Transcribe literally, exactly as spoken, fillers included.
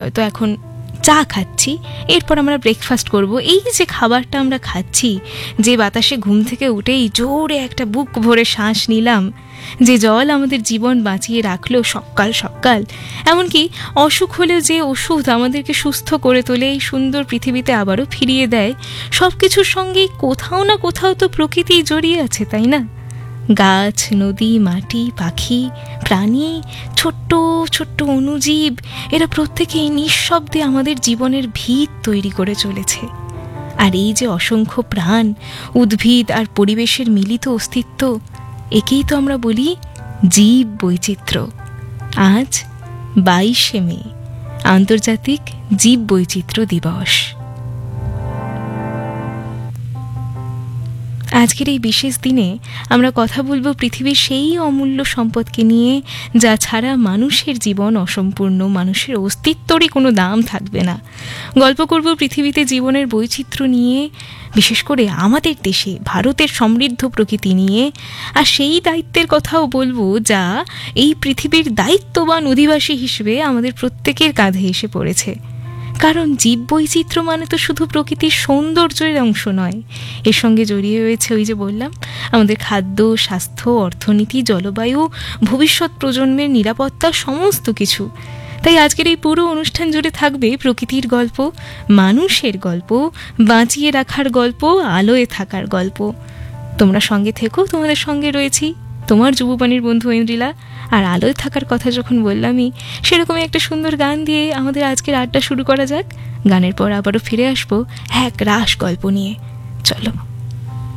হয়তো এখন চা খাচ্ছি, এরপর আমরা ব্রেকফাস্ট করব। এই যে খাবারটা আমরা খাচ্ছি, যে বাতাসে ঘুম থেকে উঠেই জোরে একটা বুক ভরে শ্বাস নিলাম, যে জল আমাদের জীবন বাঁচিয়ে রাখলো সকাল সকাল, এমনকি অসুখ হলেও যে ওষুধ আমাদেরকে সুস্থ করে তোলে, এই সুন্দর পৃথিবীতে আবারও ফিরিয়ে দেয়, সব কিছুর সঙ্গেই কোথাও না কোথাও তো প্রকৃতি জড়িয়ে আছে, তাই না? গাছ, নদী, মাটি, পাখি, প্রাণী, ছোট্ট ছোট্ট অণুজীব, এরা প্রত্যেকেই নিঃশব্দে আমাদের জীবনের ভিত তৈরি করে চলেছে। আর এই যে অসংখ্য প্রাণ, উদ্ভিদ আর পরিবেশের মিলিত অস্তিত্ব, একেই তো আমরা বলি জীব বৈচিত্র্য। আজ বাইশে মে, আন্তর্জাতিক জীব বৈচিত্র্য দিবস। আজকের এই বিশেষ দিনে আমরা কথা বলবো পৃথিবীর সেই অমূল্য সম্পদকে নিয়ে, যা ছাড়া মানুষের জীবন অসম্পূর্ণ, মানুষের অস্তিত্বরই কোনো দাম থাকবে না। গল্প করব পৃথিবীতে জীবনের বৈচিত্র্য নিয়ে, বিশেষ করে আমাদের দেশে ভারতের সমৃদ্ধ প্রকৃতি নিয়ে। আর সেই দায়িত্বের কথাও বলবো যা এই পৃথিবীর দায়িত্ববান অধিবাসী হিসেবে আমাদের প্রত্যেকের কাঁধে এসে পড়েছে। কারণ জীব বৈচিত্র্য মানে তো শুধু প্রকৃতির সৌন্দর্যের অংশ নয়, এর সঙ্গে জড়িয়ে রয়েছে ওই যে বললাম আমাদের খাদ্য, স্বাস্থ্য, অর্থনীতি, জলবায়ু, ভবিষ্যৎ প্রজন্মের নিরাপত্তা, সমস্ত কিছু। তাই আজকের এই পুরো অনুষ্ঠান জুড়ে থাকবে প্রকৃতির গল্প, মানুষের গল্প, বাঁচিয়ে রাখার গল্প, আলোয় থাকার গল্প। তোমরা সঙ্গে থেকো, তোমাদের সঙ্গে রয়েছি তোমার যুববাণীর বন্ধু ঐন্দ্রিলা। আর আলোয় থাকার কথা যখন বললামই, সেরকমই একটা সুন্দর গান দিয়ে আমাদের আজকের আড্ডা শুরু করা যাক। গানের পর আবারও ফিরে আসবো এক রাস গল্প নিয়ে। চলো।